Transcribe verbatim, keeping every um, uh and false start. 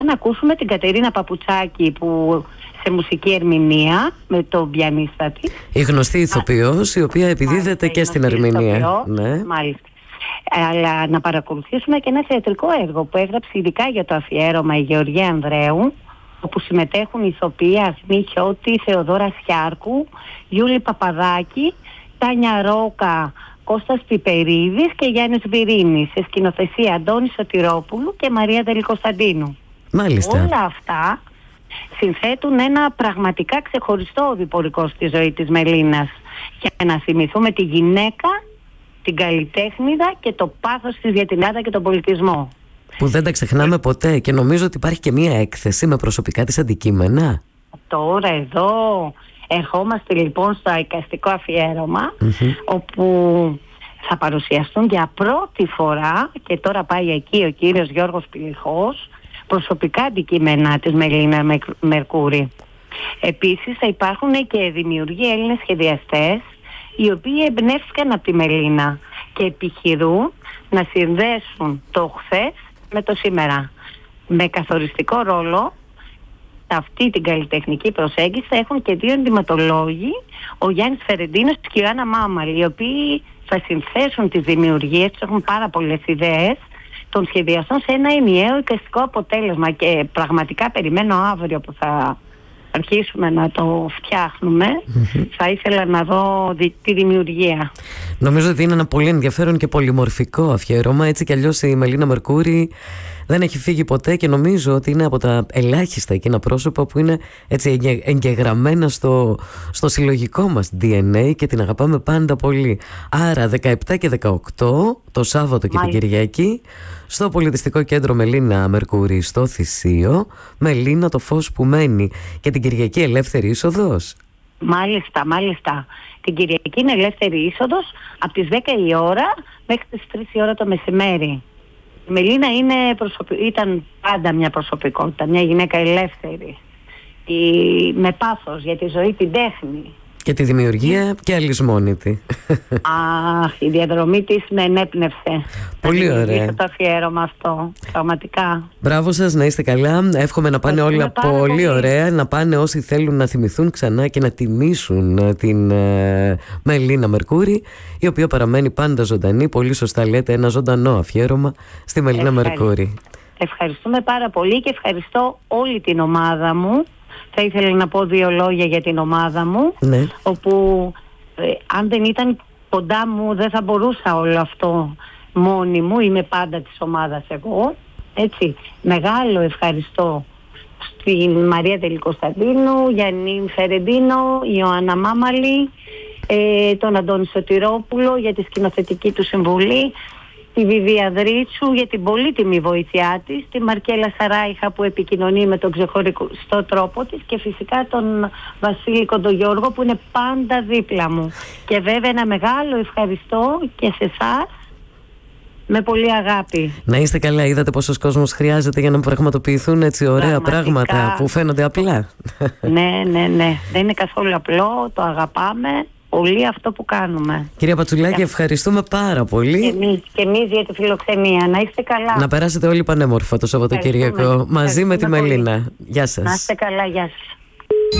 να ακούσουμε την Κατερίνα Παπουτσάκη που σε μουσική ερμηνεία με τον πιανίστα της. Η γνωστή ηθοποιός, η οποία επιδίδεται και στην ερμηνεία. Ναι. Μάλιστα. Αλλά να παρακολουθήσουμε και ένα θεατρικό έργο που έγραψε ειδικά για το αφιέρωμα η Γεωργία Ανδρέου, όπου συμμετέχουν ηθοποιοί Ασμή Χιώτη, Θεοδόρα Σιάρκου, Γιούλη Παπαδάκη, Τάνια Ρόκα, Κώστας Πιπερίδης και Γιάννης Βυρίνης, σε σκηνοθεσία Αντώνη Σωτηρόπουλου και Μαρία Τελικοσταντίνου. Μάλιστα. Όλα αυτά συνθέτουν ένα πραγματικά ξεχωριστό διπορικό στη ζωή της Μελίνας, για να θυμηθούμε τη γυναίκα, την καλλιτέχνηδα και το πάθος της για την Ελλάδα και τον πολιτισμό. Που δεν τα ξεχνάμε ποτέ, και νομίζω ότι υπάρχει και μία έκθεση με προσωπικά της αντικείμενα. Τώρα εδώ ερχόμαστε λοιπόν στο εικαστικό αφιέρωμα, mm-hmm. όπου θα παρουσιαστούν για πρώτη φορά, και τώρα πάει εκεί ο κύριος Γιώργος Πυλιχός, προσωπικά αντικείμενα της Μελίνα Μερκούρη. Επίσης θα υπάρχουν και δημιουργοί Έλληνες σχεδιαστές, οι οποίοι εμπνεύστηκαν από τη Μελίνα και επιχειρούν να συνδέσουν το χθες με το σήμερα. Με καθοριστικό ρόλο αυτή την καλλιτεχνική προσέγγιση θα έχουν και δύο ενδυματολόγοι, ο Γιάννης Φερεντίνος και η Ιωάννα Μάμαλη, οι οποίοι θα συνθέσουν τις δημιουργίες τους, έχουν πάρα πολλές ιδέες των σχεδιαστών σε ένα ενιαίο εικαστικό αποτέλεσμα, και πραγματικά περιμένω αύριο που θα αρχίσουμε να το φτιάχνουμε. Mm-hmm. Θα ήθελα να δω τη δημιουργία. Νομίζω ότι είναι ένα πολύ ενδιαφέρον και πολυμορφικό αφιέρωμα. Έτσι κι αλλιώς η Μελίνα Μερκούρη δεν έχει φύγει ποτέ, και νομίζω ότι είναι από τα ελάχιστα εκείνα πρόσωπα που είναι έτσι εγγεγραμμένα στο, στο συλλογικό μας ντι εν έι και την αγαπάμε πάντα πολύ. Άρα δεκαεπτά και δεκαοκτώ το Σάββατο και Μάλιστα. την Κυριακή στο Πολιτιστικό Κέντρο Μελίνα Μερκούρη στο Θησίο, Μελίνα το φως που μένει, και την Κυριακή ελεύθερη είσοδος. Μάλιστα, μάλιστα. Την Κυριακή είναι ελεύθερη είσοδος από τις δέκα η ώρα μέχρι τις τρεις η ώρα το μεσημέρι. Η Μελίνα είναι προσωπι... ήταν πάντα μια προσωπικότητα, μια γυναίκα ελεύθερη, η... με πάθος για τη ζωή, την τέχνη. Και τη δημιουργία και αλυσμόνητη. Αχ, η διαδρομή της με ενέπνευσε. Πολύ ωραία. Το αφιέρωμα αυτό, πραγματικά. Μπράβο σας, να είστε καλά. Εύχομαι να πάνε όλα πολύ, πολύ ωραία. Να πάνε όσοι θέλουν να θυμηθούν ξανά και να τιμήσουν την ε, Μελίνα Μερκούρη, η οποία παραμένει πάντα ζωντανή. Πολύ σωστά λέτε, ένα ζωντανό αφιέρωμα στη Μελίνα Ευχαριστώ. Μερκούρη. Ευχαριστούμε πάρα πολύ και ευχαριστώ όλη την ομάδα μου. Θα ήθελα να πω δύο λόγια για την ομάδα μου, ναι. όπου ε, αν δεν ήταν κοντά μου δεν θα μπορούσα όλο αυτό μόνη μου, είμαι πάντα της ομάδας εγώ, έτσι. Μεγάλο ευχαριστώ στην Μαρία Τελικοσταντίνου, Γιάννη Φερεντίνο, Ιωάννα Μάμαλη, ε, τον Αντώνη Σωτηρόπουλο για τη σκηνοθετική του συμβουλή, τη Βιβία Δρίτσου για την πολύτιμη βοήθειά της, τη Μαρκέλα Σαράιχα που επικοινωνεί με τον ξεχωριστό τρόπο της, και φυσικά τον Βασίλη Κοντογιώργο που είναι πάντα δίπλα μου. Και βέβαια ένα μεγάλο ευχαριστώ και σε εσάς, με πολύ αγάπη. Να είστε καλά, είδατε πόσος κόσμος χρειάζεται για να πραγματοποιηθούν έτσι ωραία Πραγματικά. πράγματα που φαίνονται απλά. Ναι, ναι, ναι. Δεν είναι καθόλου απλό, το αγαπάμε πολύ αυτό που κάνουμε. Κυρία Πατσουλάκη, για... ευχαριστούμε πάρα πολύ. Και εμείς, και εμείς για τη φιλοξενία. Να είστε καλά. Να περάσετε όλοι πανέμορφα το Σαββατοκύριακο μαζί με τη Μελίνα. Γεια σας. Να είστε καλά, γεια σας.